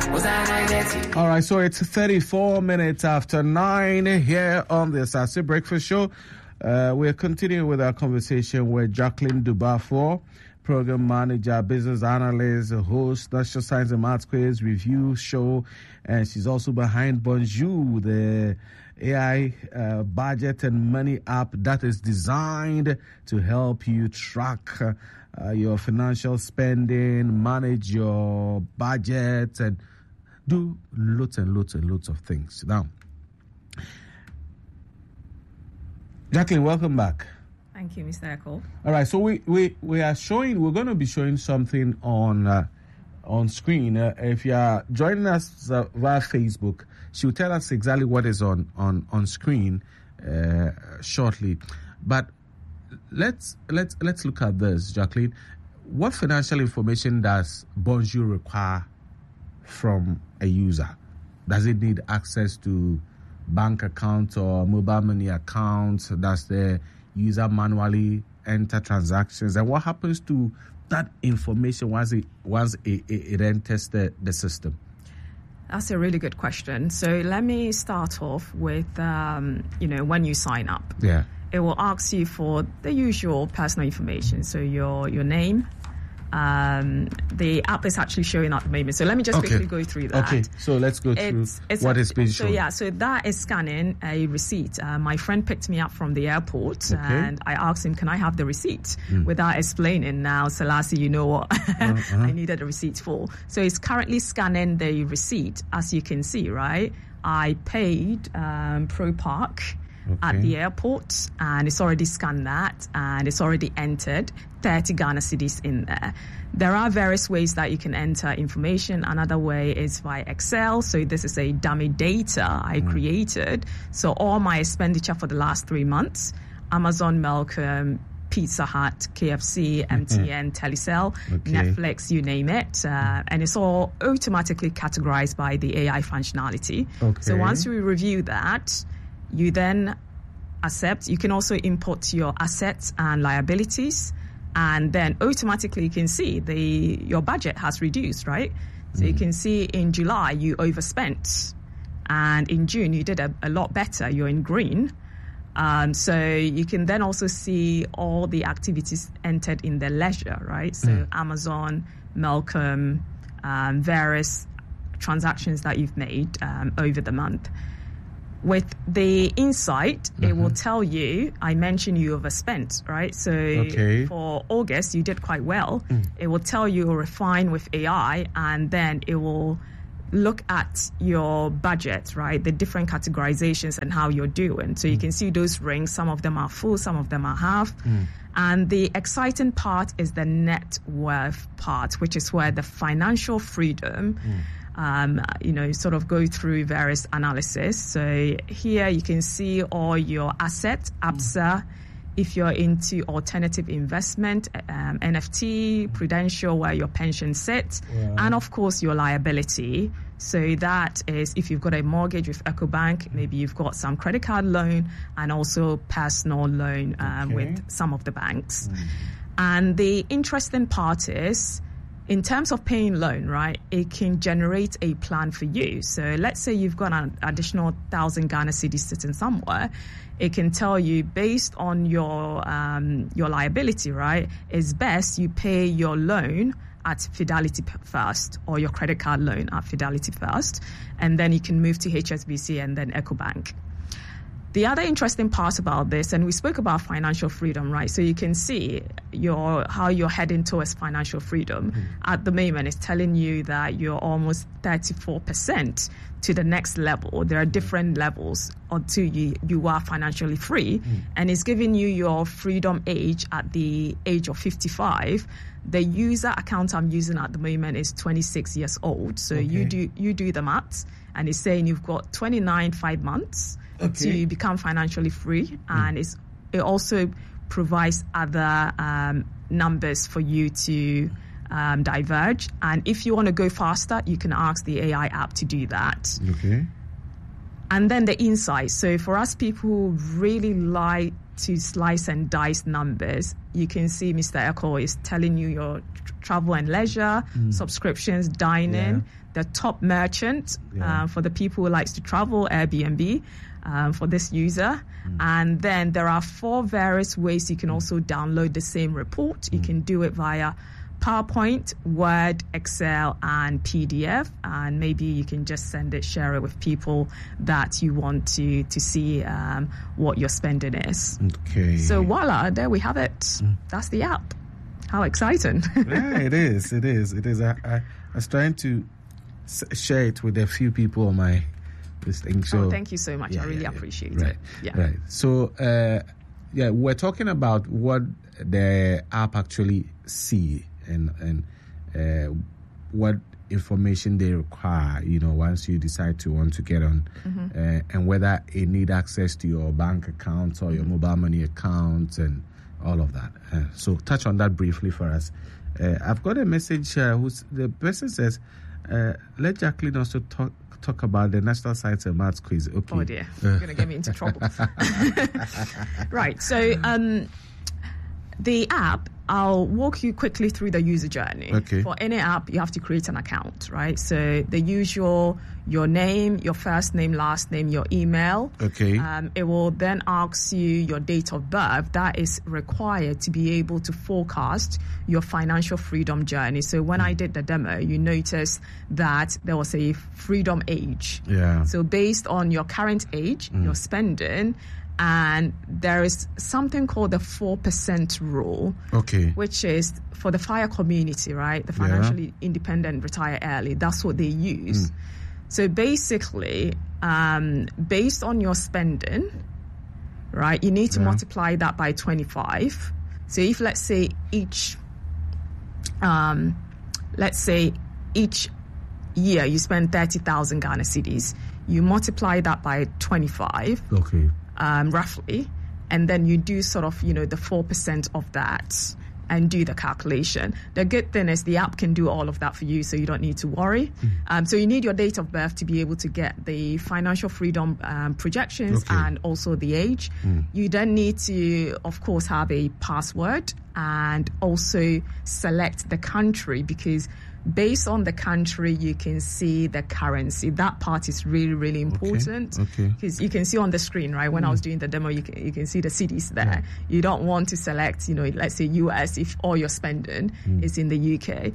All right, so it's 34 minutes after 9 here on the Asase Breakfast Show. We're continuing with our conversation with Jacqueline Dubafor, Program Manager, Business Analyst, host, National Science and Maths Quiz Review Show, and she's also behind Bonjour, the AI budget and money app that is designed to help you track your financial spending, manage your budget, and do lots and lots and lots of things. Now, Jacqueline, welcome back. Thank you, Mr. Echo. All right, so we're going to be showing something on screen. If you are joining us via Facebook, she'll tell us exactly what is on screen shortly. But let's look at this, Jacqueline. What financial information does Bonjour require from a user? Does it need access to bank account or mobile money account? Does the user manually enter transactions? And what happens to that information once it enters the system? That's a really good question. So let me start off with, when you sign up. Yeah. It will ask you for the usual personal information. So your name. The app is actually showing at the moment. So let me just quickly go through that. Okay, so let's go through what is being shown. So that is scanning a receipt. My friend picked me up from the airport and I asked him, can I have the receipt? Without explaining now, Selassie, you know what I needed a receipt for. So it's currently scanning the receipt, as you can see, right? I paid Pro Park at the airport, and it's already scanned that, and it's already entered 30 Ghana cedis in there. There are various ways that you can enter information. Another way is via Excel. So this is a dummy data I created. So all my expenditure for the last 3 months, Amazon, Malcolm, Pizza Hut, KFC, MTN, Telecel, Netflix, you name it. And it's all automatically categorized by the AI functionality. So once we review that, you then accept. You can also import your assets and liabilities, and then automatically you can see your budget has reduced, right? So you can see in July you overspent, and in June you did a lot better. You're in green. So you can then also see all the activities entered in the leisure, right? So Amazon, Malcolm, various transactions that you've made over the month. With the insight, it will tell you, I mentioned you overspent, right? So for August, you did quite well. It will tell you refine with AI, and then it will look at your budget, right? The different categorizations and how you're doing. So you can see those rings. Some of them are full, some of them are half. And the exciting part is the net worth part, which is where the financial freedom sort of go through various analysis. So here you can see all your assets, ABSA, if you're into alternative investment, NFT, Prudential, where your pension sits, and of course your liability. So that is if you've got a mortgage with EcoBank, maybe you've got some credit card loan and also personal loan with some of the banks. And the interesting part is, in terms of paying loan, right, it can generate a plan for you. So let's say you've got an additional 1,000 Ghana cedis sitting somewhere. It can tell you based on your liability, right, it's best you pay your loan at Fidelity first, or your credit card loan at Fidelity first, and then you can move to HSBC and then EcoBank. The other interesting part about this, and we spoke about financial freedom, right? So you can see how you're heading towards financial freedom. At the moment, it's telling you that you're almost 34% to the next level. There are different levels until you are financially free. And it's giving you your freedom age at the age of 55. The user account I'm using at the moment is 26 years old. So you do the maths, and it's saying you've got 5 months to become financially free, and it also provides other numbers for you to diverge. And if you want to go faster, you can ask the AI app to do that. And then the insights. So for us people who really like to slice and dice numbers, you can see Mr. Echo is telling you your travel and leisure, subscriptions, dining, the top merchant for the people who likes to travel, Airbnb, for this user. And then there are 4 various ways you can also download the same report. You can do it via PowerPoint, Word, Excel, and PDF, and maybe you can just share it with people that you want to see what your spending is. Okay. So voila, there we have it. That's the app. How exciting! Yeah, it is. I was trying to share it with a few people on my this thing. So thank you so much. I really appreciate it. Yeah. Right. So we're talking about what the app actually see. And what information they require, once you decide to want to get on, and whether it need access to your bank accounts or your mobile money accounts and all of that. So touch on that briefly for us. I've got a message. The person says, let Jacqueline also talk about the National Science and Maths quiz. Okay. Oh dear, you're going to get me into trouble. Right. So the app, I'll walk you quickly through the user journey. Okay. For any app, you have to create an account, right? So the usual, your name, your first name, last name, your email. Okay. It will then ask you your date of birth. That is required to be able to forecast your financial freedom journey. So when I did the demo, you notice that there was a freedom age. Yeah. So based on your current age, your spending, and there is something called the 4% rule, which is for the FIRE community, right? The financially independent retire early. That's what they use. So basically, based on your spending, right, you need to multiply that by 25. So if let's say each year you spend 30,000 Ghana cedis, you multiply that by 25. Okay. Roughly, and then you do sort of, the 4% of that and do the calculation. The good thing is the app can do all of that for you, so you don't need to worry. So you need your date of birth to be able to get the financial freedom projections and also the age. You then need to, of course, have a password and also select the country, because based on the country, you can see the currency. That part is really, really important. Because you can see on the screen, right? When I was doing the demo, you can see the cities there. You don't want to select, let's say US if all your spending is in the UK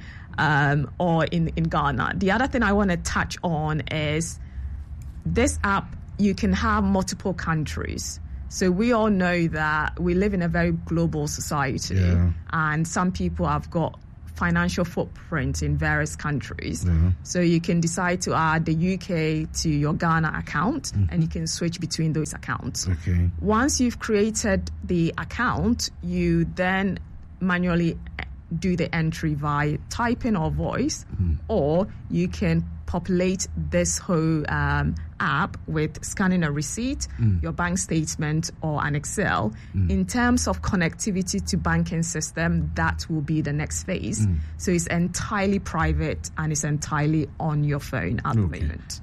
or in Ghana. The other thing I want to touch on is this app, you can have multiple countries. So we all know that we live in a very global society, and some people have got financial footprint in various countries. So you can decide to add the UK to your Ghana account, and you can switch between those accounts. Once you've created the account, you then manually do the entry via typing or voice, or you can populate this whole app with scanning a receipt, your bank statement, or an Excel. In terms of connectivity to banking system, that will be the next phase. So it's entirely private and it's entirely on your phone at the moment.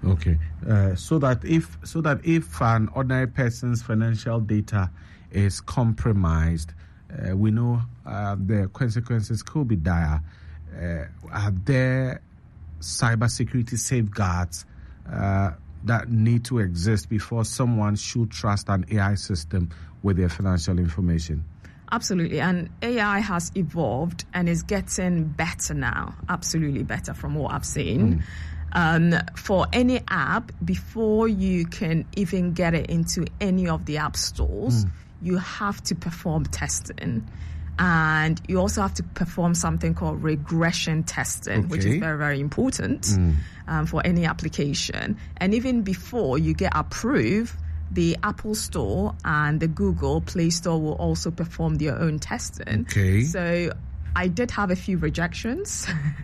So that if an ordinary person's financial data is compromised, we know the consequences could be dire. Are there cybersecurity safeguards that need to exist before someone should trust an AI system with their financial information? Absolutely. And AI has evolved and is getting better now. Absolutely better from what I've seen. For any app, before you can even get it into any of the app stores, you have to perform testing. And you also have to perform something called regression testing, which is very, very important for any application. And even before you get approved, the Apple Store and the Google Play Store will also perform their own testing. So I did have a few rejections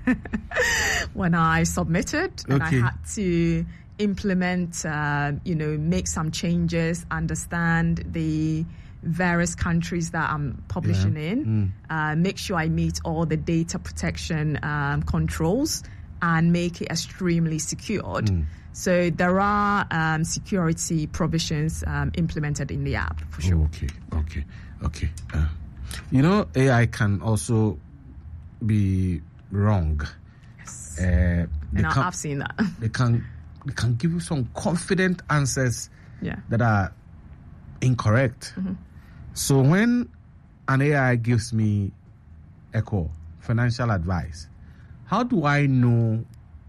when I submitted, and I had to implement, make some changes, understand the various countries that I'm publishing in, make sure I meet all the data protection controls, and make it extremely secured. So there are security provisions implemented in the app, for sure. Okay. AI can also be wrong. Yes. And I've seen that. They can give you some confident answers that are incorrect. So when an AI gives me a call, financial advice, how do I know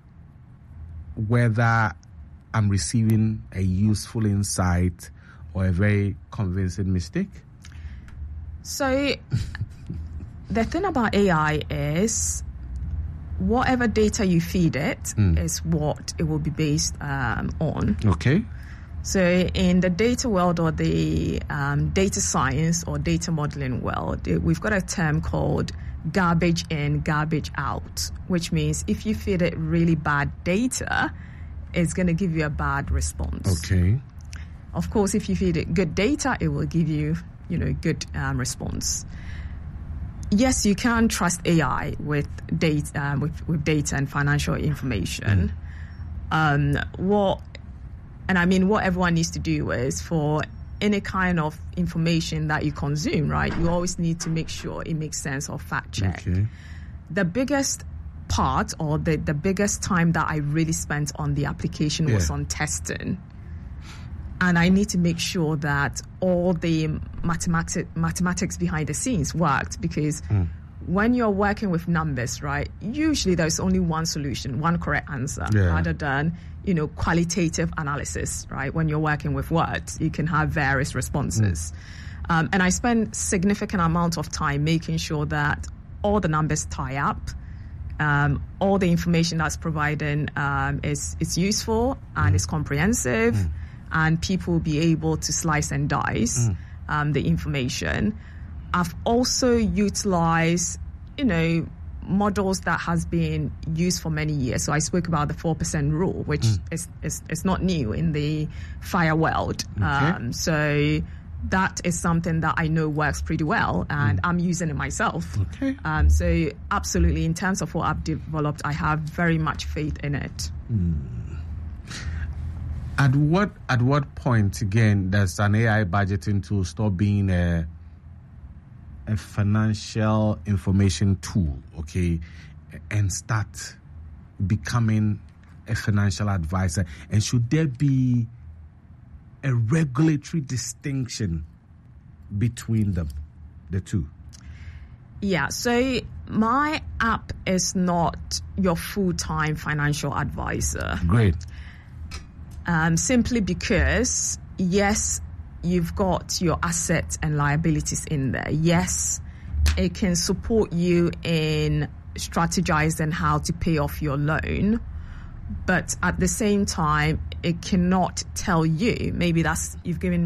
whether I'm receiving a useful insight or a very convincing mistake? So the thing about AI is whatever data you feed it is what it will be based on. Okay. So in the data world or the data science or data modeling world, we've got a term called garbage in, garbage out, which means if you feed it really bad data, it's going to give you a bad response. Okay. Of course, if you feed it good data, it will give you, good response. Yes, you can trust AI with data, with data and financial information. What everyone needs to do is for any kind of information that you consume, right? You always need to make sure it makes sense or fact check. Okay. The biggest part or the biggest time that I really spent on the application was on testing. And I need to make sure that all the mathematics behind the scenes worked, because when you're working with numbers, right, usually there's only one solution, one correct answer, rather than, qualitative analysis, right? When you're working with words, you can have various responses. And I spend significant amount of time making sure that all the numbers tie up, all the information that's provided is useful and is comprehensive, and people will be able to slice and dice the information. I've also utilized, models that has been used for many years. So I spoke about the 4% rule, which is not new in the FIRE world. Okay. So that is something that I know works pretty well, and I'm using it myself. Okay. So absolutely, in terms of what I've developed, I have very much faith in it. At what point, again, does an AI budgeting tool stop being a financial information tool, okay, and start becoming a financial advisor? And should there be a regulatory distinction between them, the two? Yeah, so my app is not your full-time financial advisor. Great. Simply because, yes, you've got your assets and liabilities in there. Yes, it can support you in strategizing how to pay off your loan, but at the same time, it cannot tell you, maybe you've given